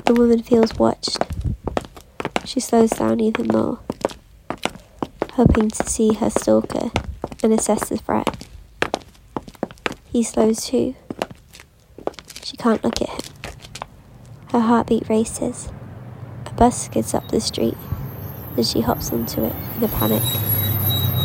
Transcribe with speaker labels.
Speaker 1: The woman feels watched. She slows down even more, hoping to see her stalker and assess the threat. He slows too. She can't look at him. Her heartbeat races. A bus skids up the street, and she hops onto it in a panic.